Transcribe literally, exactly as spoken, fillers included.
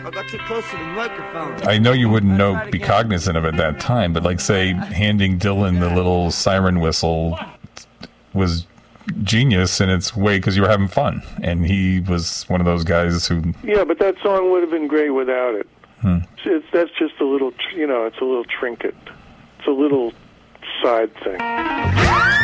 I got too close to the microphone. I know you wouldn't know, be cognizant of it at that time, but like, say, handing Dylan the little siren whistle was genius in its way because you were having fun, and he was one of those guys who. Yeah, but that song would have been great without it. Hmm. It's, that's just a little, you know, it's a little trinket. It's a little side thing.